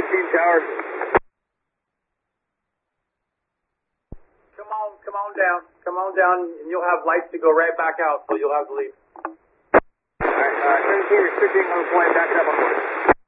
13 towers. Come on down, and you'll have lights to go right back out, so you'll have to leave. Alright, 17 restricting on the flight back up on board.